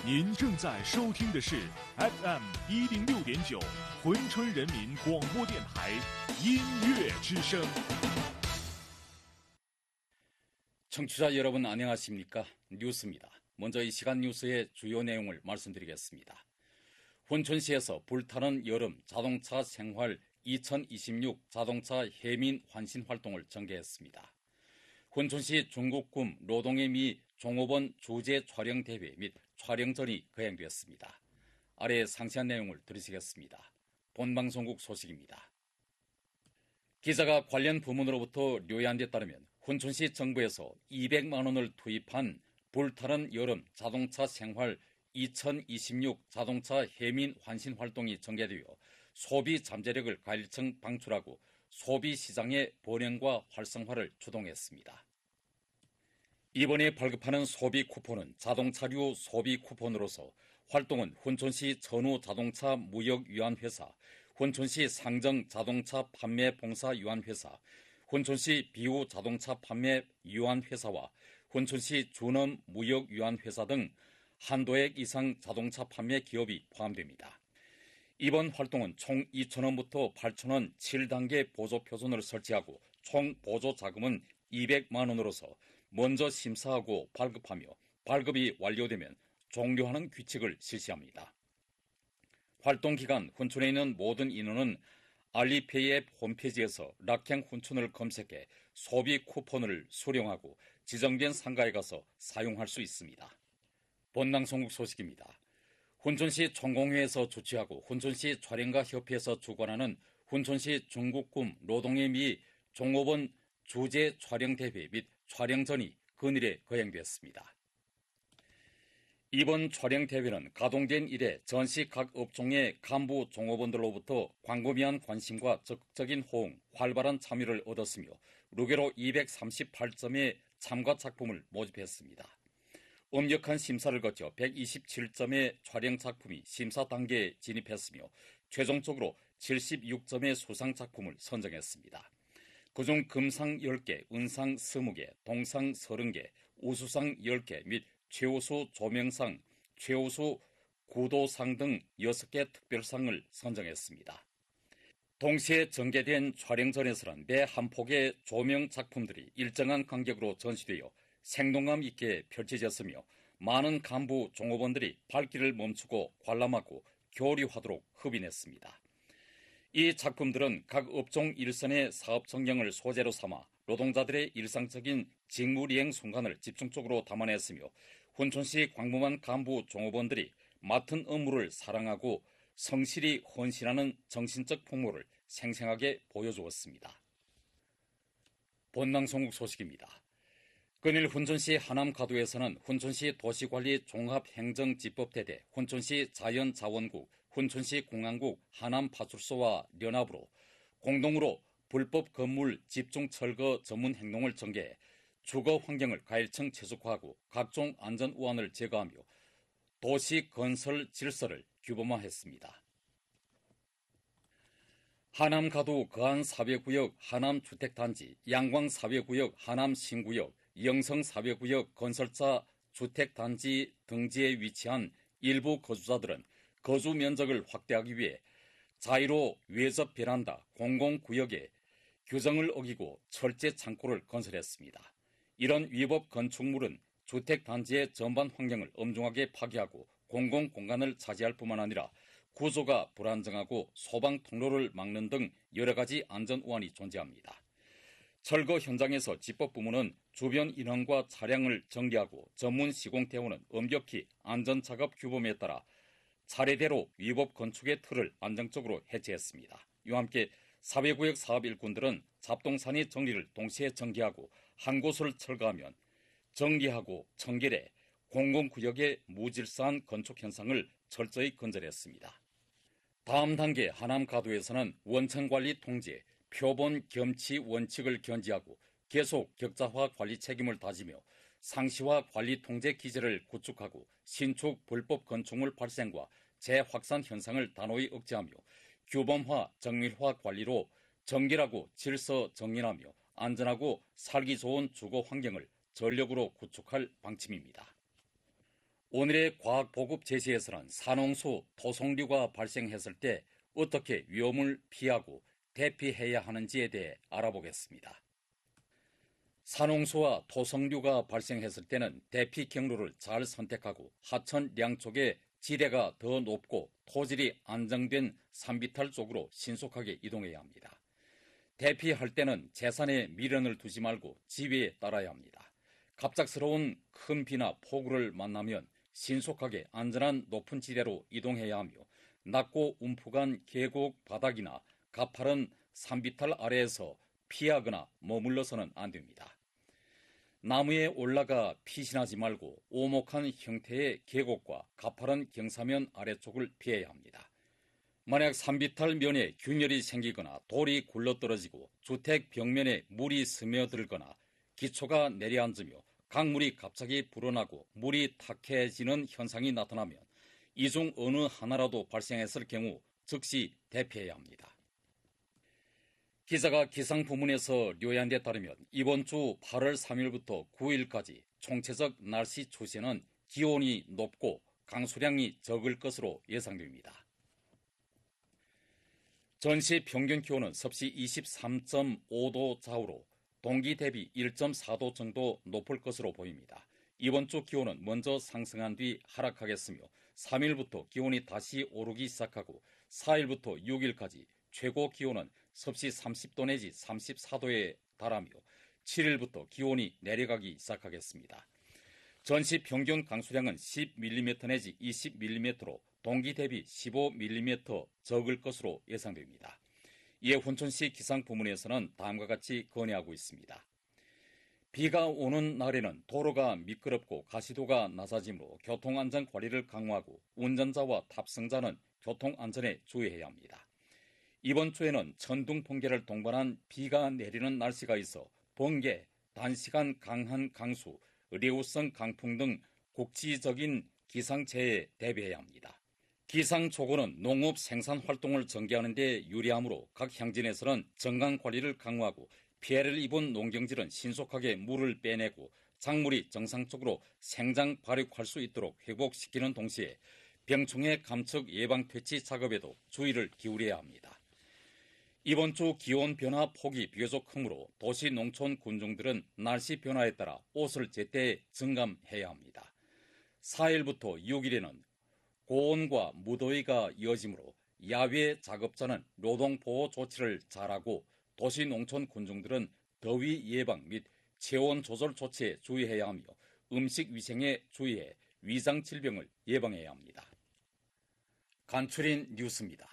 您正在收听的是 FM 106.9珲春人民广播电台音乐之声。 청취자 여러분 안녕하십니까? 뉴스입니다. 먼저 이 시간 뉴스의 주요 내용을 말씀드리겠습니다. 혼천시에서 불타는 여름 자동차 생활 2026 자동차 해민 환신 활동을 전개했습니다. 혼천시 중국군 노동의 미 종업원 주재 촬영 대회 및 촬영전이 거행되었습니다. 아래 상세한 내용을 들으시겠습니다. 본방송국 소식입니다. 기자가 관련 부문으로부터 료이한 데 따르면 혼천시 정부에서 200만 원을 투입한 불타는 여름 자동차 생활 2026 자동차 해민 환신 활동이 전개되어 소비 잠재력을 가일층 방출하고 소비 시장의 번영과 활성화를 주동했습니다. 이번에 발급하는 소비 쿠폰은 자동차류 소비 쿠폰으로서 활동은 혼천시 전후자동차 무역유한회사, 혼천시 상정자동차 판매봉사유한회사, 혼천시 비우자동차 판매유한회사와 혼천시 준엄무역유한회사 등 한도액 이상 자동차 판매 기업이 포함됩니다. 이번 활동은 총 2,000원부터 8,000원 7단계 보조 표준을 설치하고 총 보조 자금은 200만 원으로서 먼저 심사하고 발급하며 발급이 완료되면 종료하는 규칙을 실시합니다. 활동 기간 혼천에 있는 모든 인원은 알리페이 앱 홈페이지에서 락행 혼천을 검색해 소비 쿠폰을 수령하고 지정된 상가에 가서 사용할 수 있습니다. 본방송국 소식입니다. 혼천시 총공회에서 주최하고 혼천시 촬영가 협회에서 주관하는 혼천시 중국군 노동의 미 종업원 주재 촬영 대회 및 촬영전이 근일에 거행되었습니다. 이번 촬영 대회는 가동된 이래 전시 각 업종의 간부 종업원들로부터 광범위한 관심과 적극적인 호응, 활발한 참여를 얻었으며 루게로 238점의 참가 작품을 모집했습니다. 엄격한 심사를 거쳐 127점의 촬영 작품이 심사 단계에 진입했으며 최종적으로 76점의 수상 작품을 선정했습니다. 그중 금상 10개, 은상 20개, 동상 30개, 우수상 10개 및 최우수 조명상, 최우수 구도상 등 6개 특별상을 선정했습니다. 동시에 전개된 촬영전에서는 매 한 폭의 조명 작품들이 일정한 간격으로 전시되어 생동감 있게 펼쳐졌으며 많은 간부 종업원들이 발길을 멈추고 관람하고 교류하도록 흡인했습니다. 이 작품들은 각 업종 일선의 사업 전경을 소재로 삼아 노동자들의 일상적인 직무이행 순간을 집중적으로 담아냈으며 혼천시 광범한 간부 종업원들이 맡은 업무를 사랑하고 성실히 헌신하는 정신적 풍모를 생생하게 보여주었습니다. 본방송국 소식입니다. 근일 혼천시 하남가도에서는 혼천시 도시관리 종합행정지법대대, 혼천시 자연자원국, 혼천시 공항국 하남파출소와 연합으로 공동으로 불법 건물 집중 철거 전문 행동을 전개해 주거 환경을 가일층 최적화하고 각종 안전 우환을 제거하며 도시 건설 질서를 규범화했습니다. 하남가도 거안사회구역 하남주택단지, 양광사회구역 하남신구역, 영성사회구역 건설자 주택단지 등지에 위치한 일부 거주자들은 거주 면적을 확대하기 위해 자유로 외접 베란다, 공공구역에 규정을 어기고 철제 창고를 건설했습니다. 이런 위법 건축물은 주택단지의 전반 환경을 엄중하게 파괴하고 공공공간을 차지할 뿐만 아니라 구조가 불안정하고 소방 통로를 막는 등 여러 가지 안전 우환이 존재합니다. 철거 현장에서 집법부문은 주변 인원과 차량을 정리하고 전문 시공대원은 엄격히 안전작업 규범에 따라 차례대로 위법 건축의 틀을 안정적으로 해체했습니다. 이와 함께 사회구역 사업 일꾼들은 잡동사니 정리를 동시에 전개하고 한 곳을 철거하면 정리하고 청결해 공공구역의 무질서한 건축 현상을 철저히 건절했습니다. 다음 단계 하남가도에서는 원천관리 통제, 표본 겸치 원칙을 견지하고 계속 격자화 관리 책임을 다지며 상시화 관리 통제 기제를 구축하고 신축 불법 건축물 발생과 재확산 현상을 단호히 억제하며 규범화 정밀화 관리로 정결하고 질서 정연하며 안전하고 살기 좋은 주거 환경을 전력으로 구축할 방침입니다. 오늘의 과학보급 제시에서는 산홍수 토성류가 발생했을 때 어떻게 위험을 피하고 대피해야 하는지에 대해 알아보겠습니다. 산홍수와 토성류가 발생했을 때는 대피 경로를 잘 선택하고 하천 양쪽에 지대가 더 높고 토질이 안정된 산비탈 쪽으로 신속하게 이동해야 합니다. 대피할 때는 재산에 미련을 두지 말고 지위에 따라야 합니다. 갑작스러운 큰 비나 폭우를 만나면 신속하게 안전한 높은 지대로 이동해야 하며 낮고 움푹한 계곡 바닥이나 가파른 산비탈 아래에서 피하거나 머물러서는 안 됩니다. 나무에 올라가 피신하지 말고 오목한 형태의 계곡과 가파른 경사면 아래쪽을 피해야 합니다. 만약 산비탈 면에 균열이 생기거나 돌이 굴러떨어지고 주택 벽면에 물이 스며들거나 기초가 내려앉으며 강물이 갑자기 불어나고 물이 탁해지는 현상이 나타나면 이 중 어느 하나라도 발생했을 경우 즉시 대피해야 합니다. 기자가 기상부문에서 요약한 데 따르면 이번 주 8월 3일부터 9일까지 총체적 날씨 추세는 기온이 높고 강수량이 적을 것으로 예상됩니다. 전시 평균 기온은 섭씨 23.5도 좌우로 동기 대비 1.4도 정도 높을 것으로 보입니다. 이번 주 기온은 먼저 상승한 뒤 하락하겠으며 3일부터 기온이 다시 오르기 시작하고 4일부터 6일까지 최고 기온은 섭씨 30도 내지 34도에 달하며 7일부터 기온이 내려가기 시작하겠습니다. 전시 평균 강수량은 10mm 내지 20mm로 동기 대비 15mm 적을 것으로 예상됩니다. 이에 훈천시 기상부문에서는 다음과 같이 건의하고 있습니다. 비가 오는 날에는 도로가 미끄럽고 가시도가 낮아지므로 교통안전 관리를 강화하고 운전자와 탑승자는 교통안전에 주의해야 합니다. 이번 주에는 천둥, 번개를 동반한 비가 내리는 날씨가 있어 번개, 단시간 강한 강수, 레우성 강풍 등 국지적인 기상재해에 대비해야 합니다. 기상초고는 농업 생산 활동을 전개하는 데 유리하므로 각 향진에서는 정강관리를 강화하고 피해를 입은 농경질은 신속하게 물을 빼내고 작물이 정상적으로 생장 발육할 수 있도록 회복시키는 동시에 병충해 감축 예방 퇴치 작업에도 주의를 기울여야 합니다. 이번 주 기온 변화 폭이 비교적 크므로 도시 농촌 군중들은 날씨 변화에 따라 옷을 제때 증감해야 합니다. 4일부터 6일에는 고온과 무더위가 이어지므로 야외 작업자는 노동보호 조치를 잘하고 도시 농촌 군중들은 더위 예방 및 체온 조절 조치에 주의해야 하며 음식 위생에 주의해 위장 질병을 예방해야 합니다. 간추린 뉴스입니다.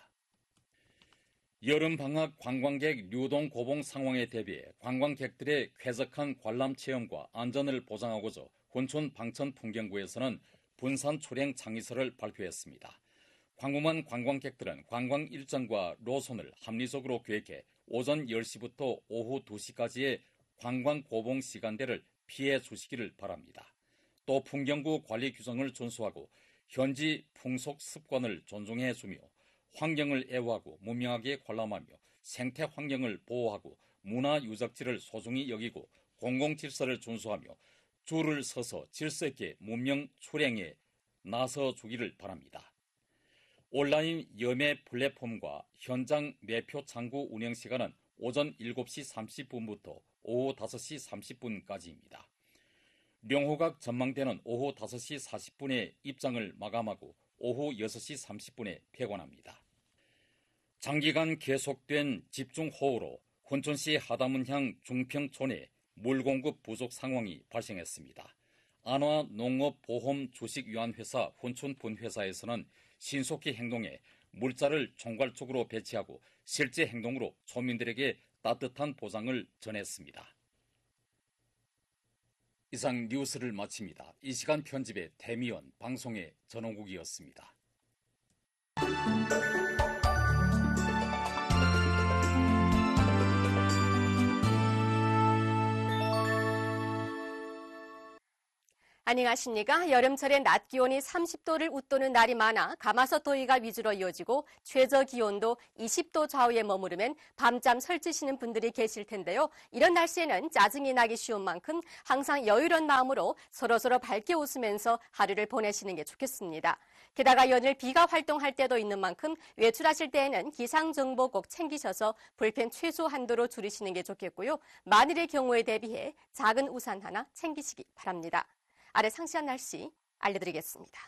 여름방학 관광객 유동 고봉 상황에 대비해 관광객들의 쾌적한 관람 체험과 안전을 보장하고자 훈천 방천풍경구에서는 분산 출행 창의서를 발표했습니다. 관공한 관광객들은 관광 일정과 노선을 합리적으로 계획해 오전 10시부터 오후 2시까지의 관광 고봉 시간대를 피해 주시기를 바랍니다. 또 풍경구 관리 규정을 준수하고 현지 풍속 습관을 존중해 주며 환경을 애호하고 문명하게 관람하며 생태 환경을 보호하고 문화 유적지를 소중히 여기고 공공질서를 준수하며 줄을 서서 질서 있게 문명 출행에 나서 주기를 바랍니다. 온라인 예매 플랫폼과 현장 매표 창구 운영 시간은 오전 7시 30분부터 오후 5시 30분까지입니다. 명호각 전망대는 오후 5시 40분에 입장을 마감하고 오후 6시 30분에 폐관합니다. 장기간 계속된 집중호우로 훈천시 하다문향 중평촌에 물 공급 부족 상황이 발생했습니다. 안화농업보험주식유한회사 훈천분회사에서는 신속히 행동해 물자를 총괄적으로 배치하고 실제 행동으로 초민들에게 따뜻한 보장을 전했습니다. 이상 뉴스를 마칩니다. 이 시간 편집의 태미원, 방송의 전원국이었습니다. 안녕하십니까. 여름철에 낮 기온이 30도를 웃도는 날이 많아 가마솥 더위가 위주로 이어지고 최저 기온도 20도 좌우에 머무르면 밤잠 설치시는 분들이 계실 텐데요. 이런 날씨에는 짜증이 나기 쉬운 만큼 항상 여유로운 마음으로 서로서로 밝게 웃으면서 하루를 보내시는 게 좋겠습니다. 게다가 연일 비가 활동할 때도 있는 만큼 외출하실 때에는 기상정보 꼭 챙기셔서 불펜 최소 한도로 줄이시는 게 좋겠고요. 만일의 경우에 대비해 작은 우산 하나 챙기시기 바랍니다. 아래 상세한 날씨 알려드리겠습니다.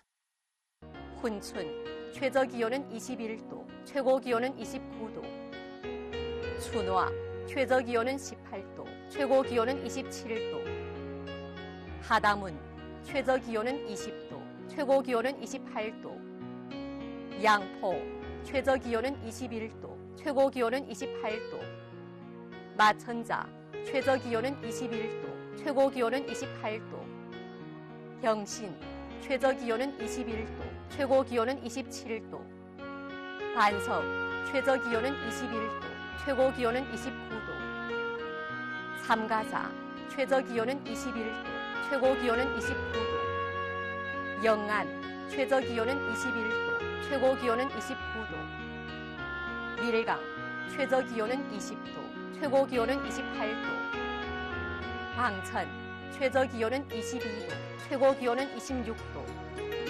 훈춘, 최저 기온은 21도, 최고 기온은 29도. 춘화, 최저 기온은 18도, 최고 기온은 27도. 하다문, 최저 기온은 20도, 최고 기온은 28도. 양포, 최저 기온은 21도, 최고 기온은 28도. 마천자, 최저 기온은 21도, 최고 기온은 28도. 경신, 최저 기온은 21도, 최고 기온은 27도. 반석, 최저 기온은 21도, 최고 기온은 29도. 삼가사, 최저 기온은 21도, 최고 기온은 29도. 영안, 최저 기온은 21도, 최고 기온은 29도. 밀강, 최저 기온은 20도, 최고 기온은 28도. 방천, 최저 기온은 22도, 최고 기온은 26도.